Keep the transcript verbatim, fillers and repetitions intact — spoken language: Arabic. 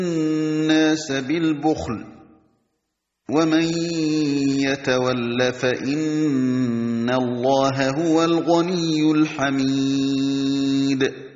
النَّاسَ بِالْبُخْلِ وَمَن يَتَوَلَّ فَإِنَّ اللَّهَ هُوَ الْغَنِيُّ الْحَمِيدُ